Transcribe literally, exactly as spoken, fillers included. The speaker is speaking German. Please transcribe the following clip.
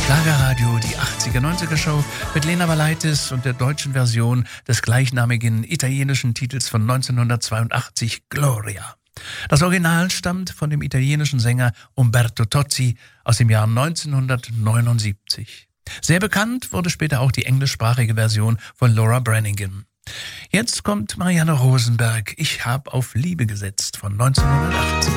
Schlagerradio, die achtziger-neunziger-Show mit Lena Valaitis und der deutschen Version des gleichnamigen italienischen Titels von neunzehnhundertzweiundachtzig, Gloria. Das Original stammt von dem italienischen Sänger Umberto Tozzi aus dem Jahr neunzehnhundertneunundsiebzig. Sehr bekannt wurde später auch die englischsprachige Version von Laura Branigan. Jetzt kommt Marianne Rosenberg, Ich hab auf Liebe gesetzt von neunzehnhundertachtzig.